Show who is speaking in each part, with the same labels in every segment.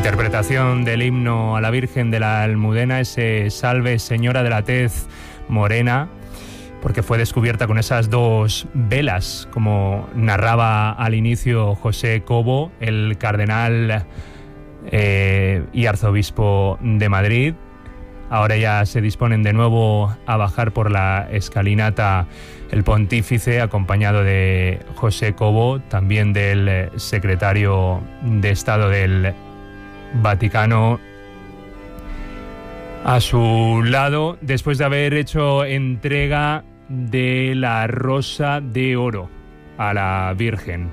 Speaker 1: Interpretación del himno a la Virgen de la Almudena, ese Salve Señora de la Tez Morena, porque fue descubierta con esas dos velas, como narraba al inicio José Cobo, el cardenal y arzobispo de Madrid. Ahora ya se disponen de nuevo a bajar por la escalinata el pontífice, acompañado de José Cobo, también del secretario de Estado del Vaticano a su lado, después de haber hecho entrega de la Rosa de Oro a la Virgen.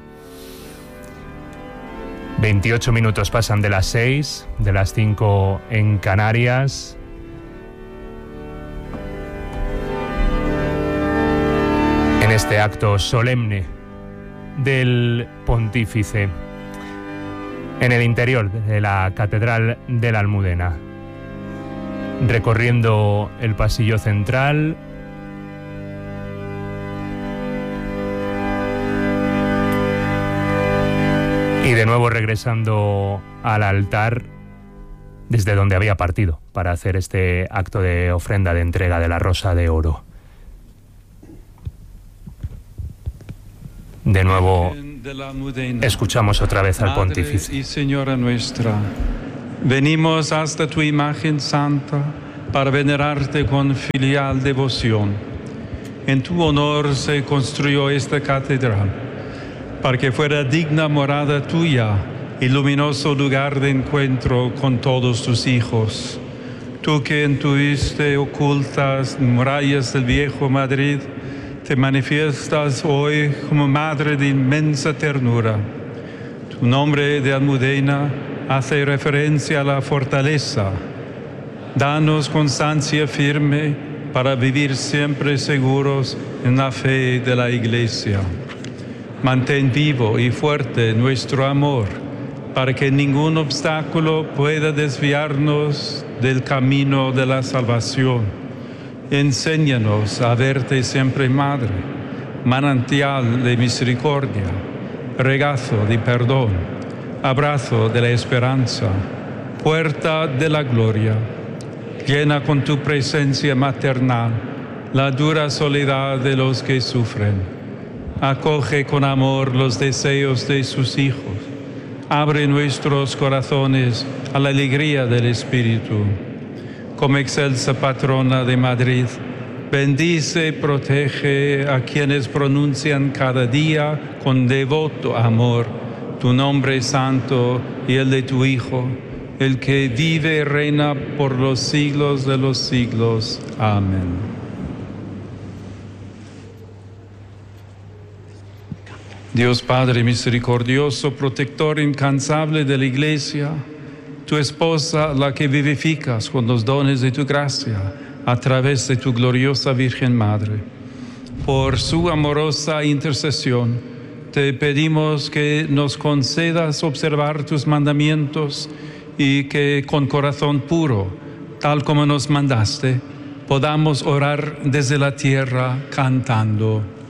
Speaker 1: 28 minutos pasan de las 6, de las 5 en Canarias. En este acto solemne del pontífice en el interior de la Catedral de la Almudena, recorriendo el pasillo central, y de nuevo regresando al altar desde donde había partido para hacer este acto de ofrenda de entrega de la Rosa de Oro. De nuevo escuchamos otra vez al pontífice.
Speaker 2: Y Señora nuestra, venimos hasta tu imagen santa para venerarte con filial devoción. En tu honor se construyó esta catedral, para que fuera digna morada tuya y luminoso lugar de encuentro con todos tus hijos. Tú que entuviste ocultas murallas del viejo Madrid, te manifiestas hoy como madre de inmensa ternura. Tu nombre de Almudena hace referencia a la fortaleza. Danos constancia firme para vivir siempre seguros en la fe de la Iglesia. Mantén vivo y fuerte nuestro amor para que ningún obstáculo pueda desviarnos del camino de la salvación. Enséñanos a verte siempre, Madre, manantial de misericordia, regazo de perdón, abrazo de la esperanza, puerta de la gloria. Llena con tu presencia maternal la dura soledad de los que sufren. Acoge con amor los deseos de sus hijos. Abre nuestros corazones a la alegría del Espíritu. Como excelsa patrona de Madrid, bendice y protege a quienes pronuncian cada día con devoto amor tu nombre santo y el de tu Hijo, el que vive y reina por los siglos de los siglos. Amén. Dios Padre misericordioso, protector incansable de la Iglesia, tu esposa, la que vivificas con los dones de tu gracia a través de tu gloriosa Virgen Madre. Por su amorosa intercesión, te pedimos que nos concedas observar tus mandamientos y que con corazón puro, tal como nos mandaste, podamos orar desde la tierra cantando.